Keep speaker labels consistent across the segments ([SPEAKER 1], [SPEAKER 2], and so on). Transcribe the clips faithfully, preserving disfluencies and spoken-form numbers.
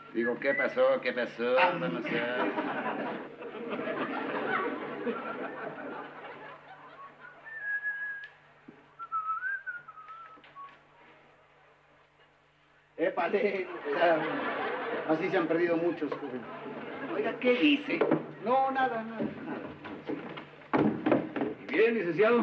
[SPEAKER 1] Digo, ¿qué pasó? ¿Qué pasó?
[SPEAKER 2] Ah.
[SPEAKER 1] Vamos a...
[SPEAKER 2] Épale, ya, así se han perdido muchos, joven.
[SPEAKER 1] Oiga, ¿qué dice?
[SPEAKER 2] No, nada, nada, nada.
[SPEAKER 3] ¿Y bien, licenciado?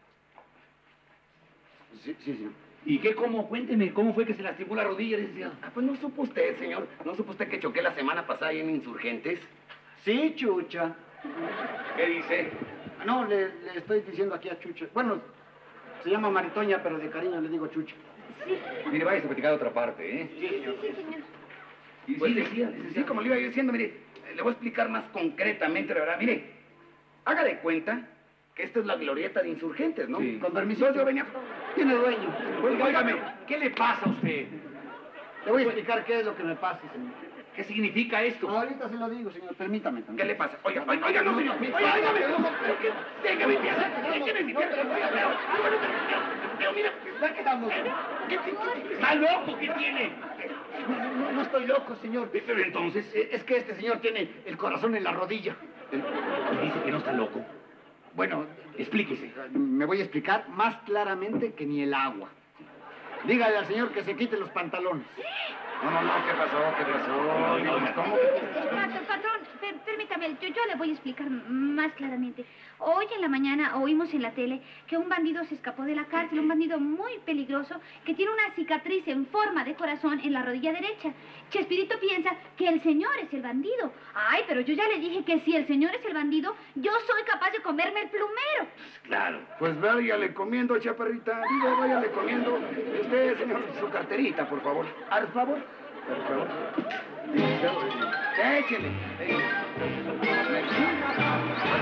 [SPEAKER 2] Sí, sí, sí.
[SPEAKER 3] ¿Y qué, cómo? Cuénteme, ¿cómo fue que se lastimó la rodilla, licenciado?
[SPEAKER 1] Ah, pues no supo usted, señor. ¿No supo usted que choqué la semana pasada ahí en Insurgentes?
[SPEAKER 2] Sí, Chucha.
[SPEAKER 3] ¿Qué dice?
[SPEAKER 2] No, le, le estoy diciendo aquí a Chucha. Bueno, se llama Maritoña, pero de cariño le digo Chucha.
[SPEAKER 3] Mire, vaya a platicar de otra parte, ¿eh?
[SPEAKER 2] Sí, señor.
[SPEAKER 4] Sí, señor.
[SPEAKER 3] Y
[SPEAKER 1] Pues
[SPEAKER 3] sí,
[SPEAKER 1] sí,
[SPEAKER 3] decía,
[SPEAKER 1] sí,
[SPEAKER 3] licenciado.
[SPEAKER 1] como le iba yo diciendo, mire, le voy a explicar más concretamente, la verdad. Mire, haga de cuenta que esta es la glorieta de Insurgentes, ¿no?
[SPEAKER 3] Sí.
[SPEAKER 2] Con permiso.
[SPEAKER 1] Entonces yo venía...
[SPEAKER 2] Tiene dueño.
[SPEAKER 3] Pues, óigame, ¿qué le pasa a usted?
[SPEAKER 2] Le voy a explicar qué es lo que me pasa, señor.
[SPEAKER 3] ¿Qué significa esto?
[SPEAKER 2] Ahorita se lo digo, señor. Permítame.
[SPEAKER 1] ¿Qué le pasa? Oiga, oiga, oiga, no, señor. Oiga, óigame. Pero que... Déjame, déjame, déjame. Oiga, pero... Pero, pero, mira...
[SPEAKER 2] Ya quedamos.
[SPEAKER 1] ¿Qué te-
[SPEAKER 3] ¿Está loco? ¿Qué tiene?
[SPEAKER 2] No, no, no estoy loco, señor.
[SPEAKER 3] Pero entonces,
[SPEAKER 2] Eh, Es que este señor tiene el corazón en la rodilla.
[SPEAKER 3] me dice que no está loco.
[SPEAKER 2] Bueno,
[SPEAKER 3] Explíquese.
[SPEAKER 2] me voy a explicar más claramente que ni el agua. Dígale al señor que se quite los pantalones.
[SPEAKER 1] No, no, no, ¿qué pasó? ¿Qué pasó? Digo, pues, ¿cómo?
[SPEAKER 4] Patrón, patrón, per- permítame, yo, yo le voy a explicar más claramente. Hoy en la mañana oímos en la tele que un bandido se escapó de la cárcel, un bandido muy peligroso que tiene una cicatriz en forma de corazón en la rodilla derecha. Chespirito piensa que el señor es el bandido. Ay, pero yo ya le dije que si el señor es el bandido, yo soy capaz de comerme el plumero.
[SPEAKER 3] Claro.
[SPEAKER 1] Pues váyale comiendo, chaparrita. Digo, váyale comiendo. Usted, señor, su carterita, por favor. Al favor. Por favor. Échele. Échele.